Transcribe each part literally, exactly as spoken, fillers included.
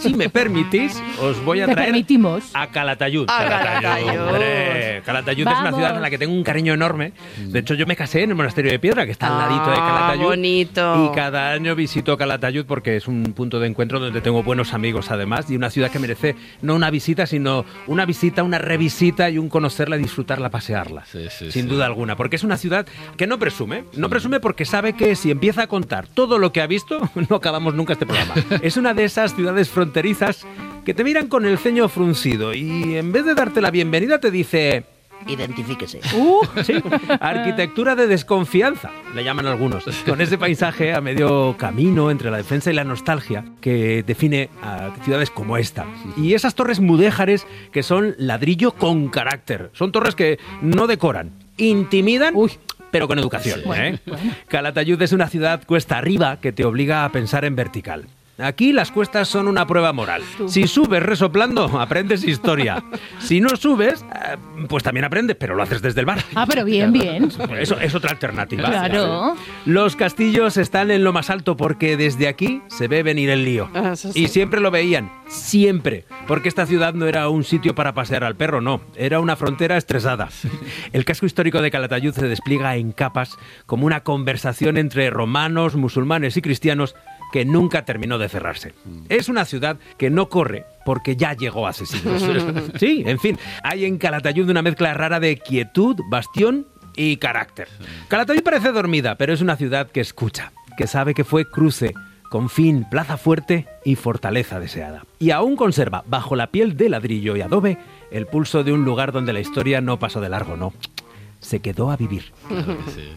si me permitís, os voy a Te traer permitimos. a Calatayud. A Calatayud. Hombre, Calatayud Vamos. es una ciudad en la que tengo un cariño enorme. De hecho, yo me casé en el monasterio de Piedra, que está al ladito de Ah, Calatayud. bonito. Y cada año visito Calatayud porque es un punto de encuentro donde tengo buenos amigos, además, y una ciudad que merece no una visita, sino una visita, una revisita y un conocerla, disfrutarla, pasearla. Sí, sí, sin sí. duda alguna, porque es una ciudad que no presume. No presume porque sabe que si empieza a contar todo lo que ha visto, no acabamos nunca este programa. Es una de esas ciudades fronterizas que te miran con el ceño fruncido y en vez de darte la bienvenida te dice... Identifíquese. Uh, sí. Arquitectura de desconfianza, le llaman algunos. Con ese paisaje a medio camino entre la defensa y la nostalgia que define a ciudades como esta. Y esas torres mudéjares que son ladrillo con carácter. Son torres que no decoran, intimidan... Uy, pero con educación. Sí. ¿eh? Calatayud es una ciudad cuesta arriba que te obliga a pensar en vertical. Aquí las cuestas son una prueba moral. Si subes resoplando, aprendes historia. Si no subes, eh, pues también aprendes, pero lo haces desde el bar. Ah, pero bien, bien. Eso es otra alternativa. Claro. Los castillos están en lo más alto porque desde aquí se ve venir el lío. Ah, eso sí. Y siempre lo veían, siempre. Porque esta ciudad no era un sitio para pasear al perro, no. Era una frontera estresada. El casco histórico de Calatayud se despliega en capas como una conversación entre romanos, musulmanes y cristianos que nunca terminó de cerrarse. Es una ciudad que no corre porque ya llegó hace siglos. Sí, en fin, hay en Calatayud una mezcla rara de quietud, bastión y carácter. Calatayud parece dormida, pero es una ciudad que escucha, que sabe que fue cruce, confín, plaza fuerte y fortaleza deseada. Y aún conserva, bajo la piel de ladrillo y adobe, el pulso de un lugar donde la historia no pasó de largo, no. Se quedó a vivir. Claro que sí.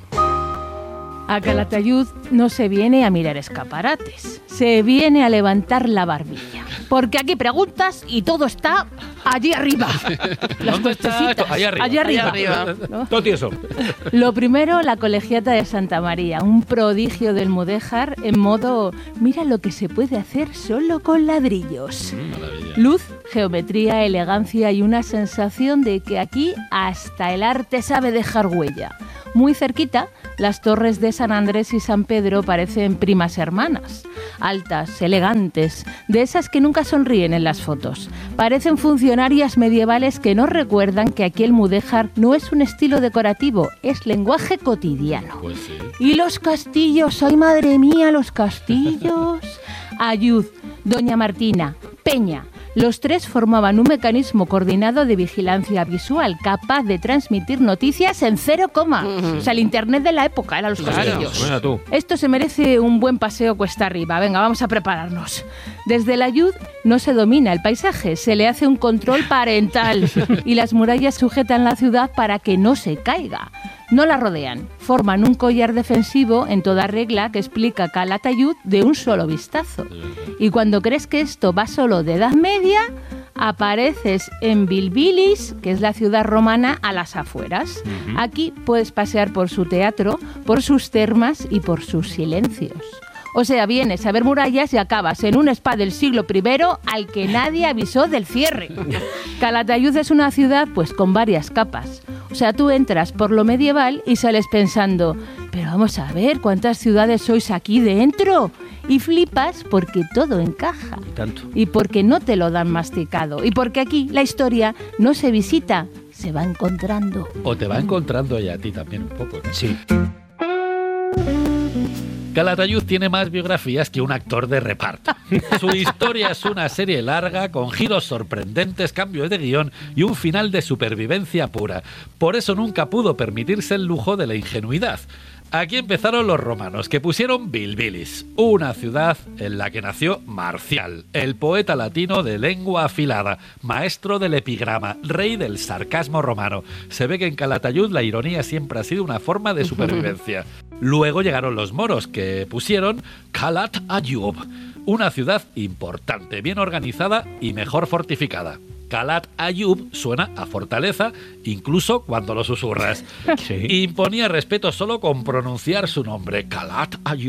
A Calatayud no se viene a mirar escaparates, se viene a levantar la barbilla. Porque aquí preguntas y todo está allí arriba. Las ¿Dónde está cuestecitas. esto? Allí arriba. Allí arriba. Allí arriba. ¿No? Todo tieso. Lo primero, la Colegiata de Santa María, un prodigio del mudéjar en modo, mira lo que se puede hacer solo con ladrillos. Maravilla. Luz, geometría, elegancia y una sensación de que aquí hasta el arte sabe dejar huella. Muy cerquita, las torres de San Andrés y San Pedro parecen primas hermanas. Altas, elegantes, de esas que nunca sonríen en las fotos. Parecen funcionarias medievales que nos recuerdan que aquí el mudéjar no es un estilo decorativo, es lenguaje cotidiano. Pues sí. Y los castillos, ¡ay madre mía, los castillos! Ayud, Doña Martina, Peña. Los tres formaban un mecanismo coordinado de vigilancia visual capaz de transmitir noticias en cero coma. Uh-huh. O sea, el internet de la época eran los Claro. castillos. Mira tú. Esto se merece un buen paseo cuesta arriba. Venga, vamos a prepararnos. Desde el Ayud no se domina el paisaje, se le hace un control parental y las murallas sujetan la ciudad para que no se caiga. No la rodean, forman un collar defensivo en toda regla que explica Calatayud de un solo vistazo. Y cuando crees que esto va solo de Edad Media, apareces en Bilbilis, que es la ciudad romana a las afueras. Uh-huh. Aquí puedes pasear por su teatro, por sus termas y por sus silencios. O sea, vienes a ver murallas y acabas en un spa del siglo primero al que nadie avisó del cierre. Calatayud es una ciudad pues con varias capas. O sea, tú entras por lo medieval y sales pensando, pero vamos a ver, ¿cuántas ciudades sois aquí dentro? Y flipas porque todo encaja. Y tanto. Y porque no te lo dan masticado. Y porque aquí la historia no se visita, se va encontrando. O te va encontrando ya a ti también un poco, ¿no? Sí. Calatayud tiene más biografías que un actor de reparto. Su historia es una serie larga, con giros sorprendentes, cambios de guión y un final de supervivencia pura. Por eso nunca pudo permitirse el lujo de la ingenuidad. Aquí empezaron los romanos, que pusieron Bilbilis, una ciudad en la que nació Marcial, el poeta latino de lengua afilada, maestro del epigrama, rey del sarcasmo romano. Se ve que en Calatayud la ironía siempre ha sido una forma de supervivencia. Luego llegaron los moros, que pusieron Calatayud, una ciudad importante, bien organizada y mejor fortificada. Calatayud suena a fortaleza, incluso cuando lo susurras. Sí. Imponía respeto solo con pronunciar su nombre, Calatayud.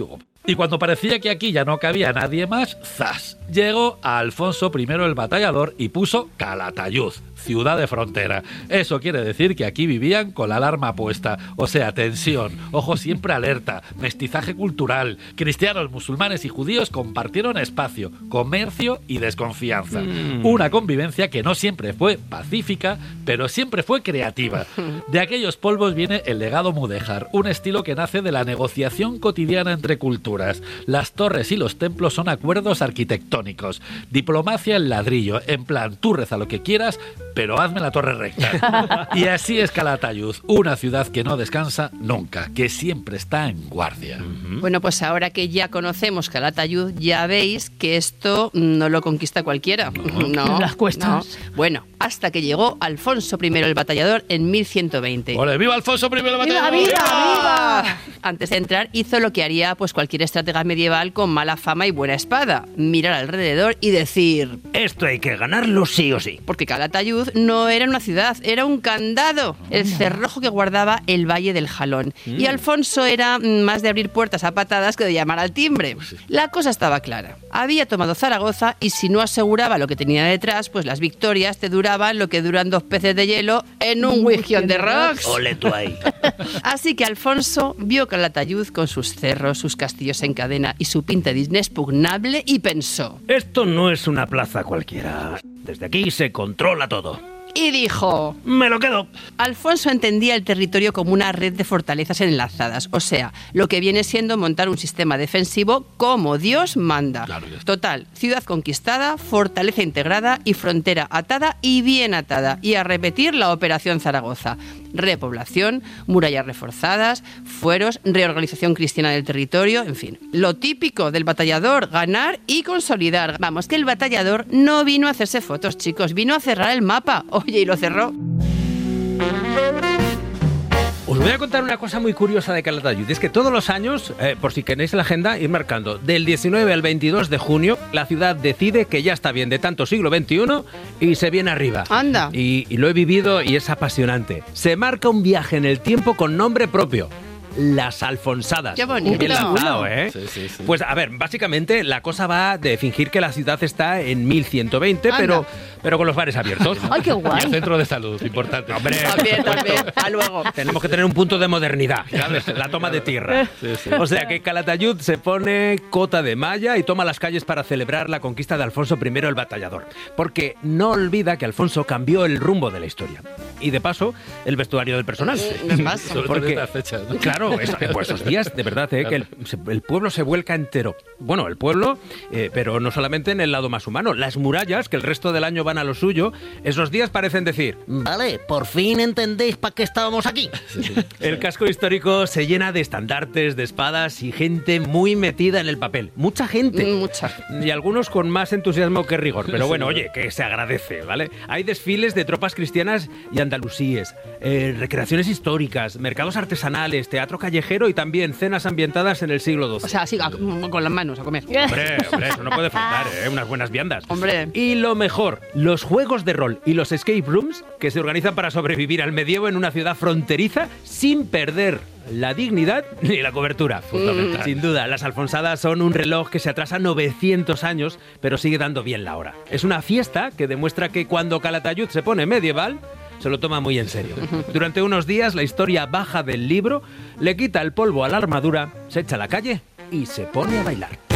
Y cuando parecía que aquí ya no cabía nadie más, ¡zas! Llegó a Alfonso primero el Batallador y puso Calatayud, ciudad de frontera. Eso quiere decir que aquí vivían con la alarma puesta, o sea, tensión, ojo siempre alerta, mestizaje cultural. Cristianos, musulmanes y judíos compartieron espacio, comercio y desconfianza. Mm. Una convivencia que no siempre fue pacífica, pero siempre fue creativa. De aquellos polvos viene el legado mudéjar, un estilo que nace de la negociación cotidiana entre culturas. Las torres y los templos son acuerdos arquitectónicos. Diplomacia en ladrillo, en plan, tú reza lo que quieras, pero hazme la torre recta. Y así es Calatayud, una ciudad que no descansa nunca, que siempre está en guardia. Uh-huh. Bueno, pues ahora que ya conocemos Calatayud, ya veis que esto no lo conquista cualquiera. No, no las cuestas. No. Bueno, hasta que llegó Alfonso primero el Batallador en mil ciento veinte. ¡Ole, viva Alfonso primero el Batallador! ¡Viva, viva, viva! Antes de entrar, hizo lo que haría pues cualquier estratega medieval con mala fama y buena espada: mirar alrededor y decir: esto hay que ganarlo sí o sí. Porque Calatayud no era una ciudad, era un candado, el cerrojo que guardaba el Valle del Jalón. Mm. Y Alfonso era más de abrir puertas a patadas que de llamar al timbre. La cosa estaba clara. Había tomado Zaragoza y si no aseguraba lo que tenía detrás, pues las victorias te duraban lo que duran dos peces de hielo en un whisky on the rocks. Ole tú ahí. Así que Alfonso vio Calatayud con sus cerros, sus castillos en cadena y su pinta de inexpugnable y pensó: esto no es una plaza cualquiera. Desde aquí se controla todo. Y dijo: me lo quedo. Alfonso entendía el territorio como una red de fortalezas enlazadas, o sea, lo que viene siendo montar un sistema defensivo como Dios manda. Claro, total, ciudad conquistada, fortaleza integrada y frontera atada y bien atada. Y a repetir la Operación Zaragoza. Repoblación, murallas reforzadas, fueros, reorganización cristiana del territorio, en fin. Lo típico del batallador, ganar y consolidar. Vamos, que el batallador no vino a hacerse fotos, chicos, vino a cerrar el mapa. Oye, y lo cerró. Os voy a contar una cosa muy curiosa de Calatayud. Es que todos los años, eh, por si queréis la agenda, ir marcando, del diecinueve al veintidós de junio, la ciudad decide que ya está bien de tanto siglo veintiuno y se viene arriba. Anda. Y, y lo he vivido y es apasionante. Se marca un viaje en el tiempo con nombre propio: las Alfonsadas. ¡Qué bonito! Bien lanzado, ¿eh? Sí, sí, sí. Pues a ver, básicamente la cosa va de fingir que la ciudad está en mil ciento veinte, pero, pero con los bares abiertos. ¡Ay, qué Y guay! el centro de salud, importante. Hombre, También, también. Hasta luego. tenemos que tener un punto de modernidad, ¿sabes? La toma de tierra. Sí, sí. O sea que Calatayud se pone cota de malla y toma las calles para celebrar la conquista de Alfonso primero el Batallador. Porque no olvida que Alfonso cambió el rumbo de la historia. Y de paso, el vestuario del personal. Me pasa. Sobre todo en estas fechas, ¿no? Claro, es, pues esos días, de verdad, ¿eh? que el, el pueblo se vuelca entero. Bueno, el pueblo, eh, pero no solamente en el lado más humano. Las murallas, que el resto del año van a lo suyo, esos días parecen decir: vale, por fin entendéis para qué estábamos aquí. el casco histórico se llena de estandartes, de espadas y gente muy metida en el papel. Mucha gente. Mucha. Y algunos con más entusiasmo que rigor. Pero bueno, oye, que se agradece, ¿vale? Hay desfiles de tropas cristianas y andalusíes, eh, recreaciones históricas, mercados artesanales, teatro callejero y también cenas ambientadas en el siglo doce. O sea, así, a- con las manos a comer. Hombre, hombre, eso no puede faltar, ¿eh? Unas buenas viandas. Hombre. Y lo mejor, los juegos de rol y los escape rooms que se organizan para sobrevivir al medievo en una ciudad fronteriza sin perder la dignidad ni la cobertura. Mm. Sin duda, las Alfonsadas son un reloj que se atrasa novecientos años, pero sigue dando bien la hora. Es una fiesta que demuestra que cuando Calatayud se pone medieval, se lo toma muy en serio. Durante unos días, la historia baja del libro, le quita el polvo a la armadura, se echa a la calle y se pone a bailar.